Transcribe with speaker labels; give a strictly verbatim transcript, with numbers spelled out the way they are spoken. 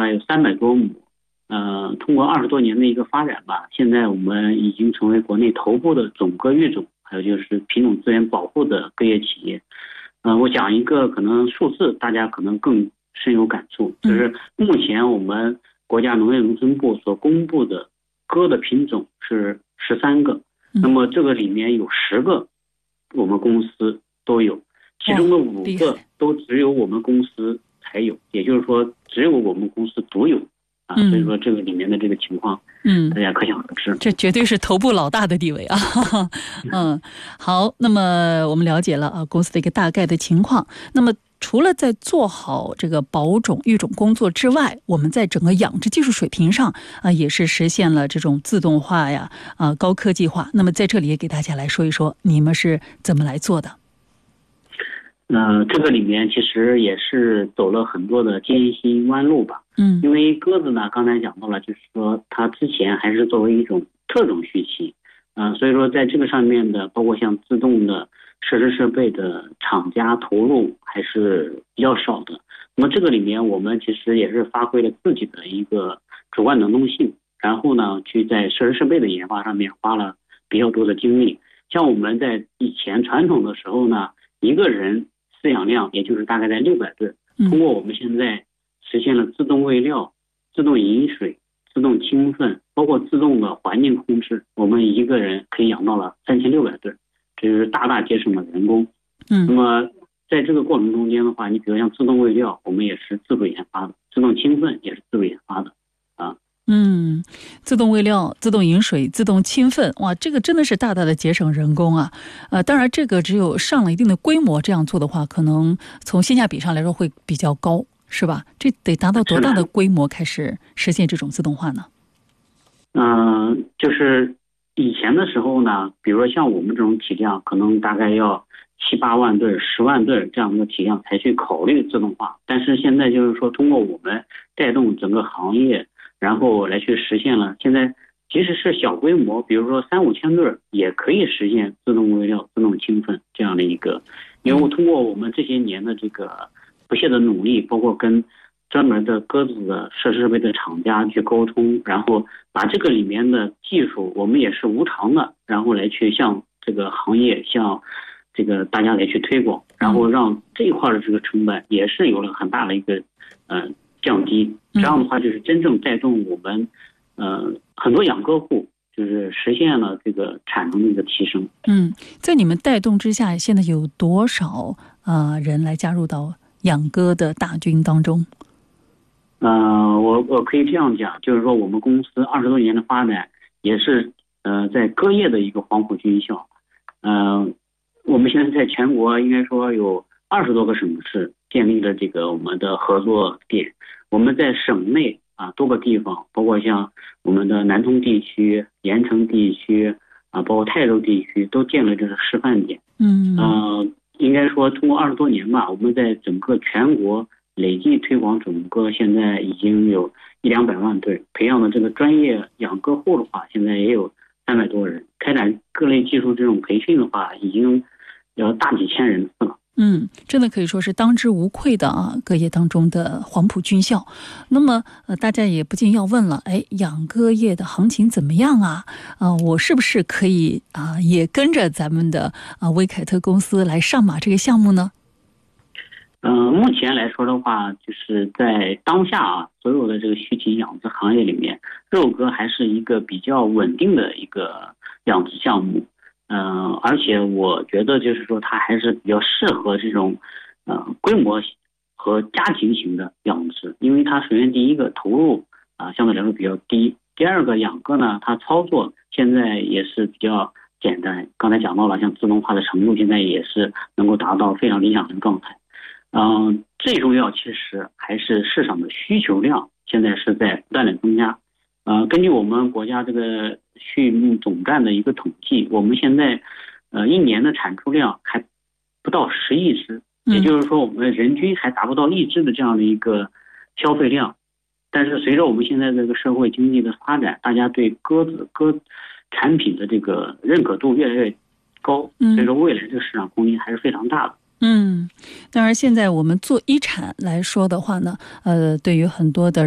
Speaker 1: 概有三百多亩。呃，通过二十多年的一个发展吧，现在我们已经成为国内头部的种割育种，还有就是品种资源保护的割业企业。呃，我讲一个可能数字，大家可能更深有感触，就是目前我们国家农业农村部所公布的割的品种是十三个，那么这个里面有十个我们公司都有，其中的五个都只有我们公司才有，也就是说只有我们公司独有。啊，所以说这个里面的这个情况，嗯，大家可想而知，
Speaker 2: 这绝对是头部老大的地位啊。嗯，好，那么我们了解了啊公司的一个大概的情况。那么除了在做好这个保种育种工作之外，我们在整个养殖技术水平上啊也是实现了这种自动化呀啊高科技化。那么在这里也给大家来说一说，你们是怎么来做的？
Speaker 1: 呃，这个里面其实也是走了很多的艰辛弯路吧。嗯，因为鸽子呢，刚才讲到了，就是说它之前还是作为一种特种畜禽，呃，所以说在这个上面的，包括像自动的设施设备的厂家投入还是比较少的。那么这个里面我们其实也是发挥了自己的一个主观能动性，然后呢，去在设施设备的研发上面花了比较多的精力。像我们在以前传统的时候呢，一个人饲养量也就是大概在六百对，通过我们现在实现了自动喂料、自动饮水、自动清粪，包括自动的环境控制，我们一个人可以养到了三千六百对，这就是大大节省了人工。嗯，那么在这个过程中间的话，你比如像自动喂料，我们也是自主研发的；自动清粪也是自主研发的。啊，
Speaker 2: 嗯，自动喂料、自动饮水、自动清粪，哇，这个真的是大大的节省人工啊！呃，当然，这个只有上了一定的规模，这样做的话，可能从性价比上来说会比较高，是吧？这得达到多大的规模开始实现这种自动化呢？
Speaker 1: 嗯、呃，就是以前的时候呢，比如说像我们这种体量，可能大概要七八万对、十万对这样的体量才去考虑自动化。但是现在就是说，通过我们带动整个行业，然后来去实现了。现在即使是小规模，比如说三五千对，也可以实现自动喂料、自动清粪这样的一个。因为我通过我们这些年的这个不懈的努力，包括跟专门的鸽子的设施设备的厂家去沟通，然后把这个里面的技术，我们也是无偿的，然后来去向这个行业、向这个大家来去推广，然后让这一块的这个成本也是有了很大的一个呃降低。这样的话，就是真正带动我们呃很多养鸽户，就是实现了这个产能的一个提升。
Speaker 2: 嗯，在你们带动之下，现在有多少呃人来加入到养鸽的大军当中？
Speaker 1: 呃，我我可以这样讲，就是说我们公司二十多年的发展，也是呃在鸽业的一个黄埔军校。呃，我们现在在全国应该说有二十多个省市建立了这个我们的合作点。我们在省内啊多个地方，包括像我们的南通地区、盐城地区啊，包括泰州地区，都建了这个示范点。嗯，呃，应该说通过二十多年吧，我们在整个全国累计推广种鸽，现在已经有一两百万对，培养的这个专业养鸽户的话，现在也有三百多人。开展各类技术这种培训的话，已经有大几千人次了。
Speaker 2: 嗯，真的可以说是当之无愧的啊，鸽业当中的黄埔军校。那么，呃，大家也不禁要问了，哎，养鸽业的行情怎么样啊？啊、呃，我是不是可以啊、呃，也跟着咱们的啊、呃、威凯特公司来上马这个项目呢？
Speaker 1: 嗯、呃，目前来说的话，就是在当下啊，所有的这个畜禽养殖行业里面，肉鸽还是一个比较稳定的一个养殖项目。嗯、呃，而且我觉得就是说它还是比较适合这种呃规模和家庭型的养殖，因为它首先第一个投入啊、呃、相对来说比较低，第二个养鸽呢，它操作现在也是比较简单。刚才讲到了，像自动化的程度现在也是能够达到非常理想的状态。嗯、呃，最重要其实还是市场的需求量现在是在不断的增加。呃，根据我们国家这个畜牧总站的一个统计，我们现在呃一年的产出量还不到十亿只，也就是说我们人均还达不到一只的这样的一个消费量。但是随着我们现在这个社会经济的发展，大家对鸽子鸽产品的这个认可度越来越高，所以说未来这个市场空间还是非常大的。
Speaker 2: 嗯，当然现在我们做一产来说的话呢，呃，对于很多的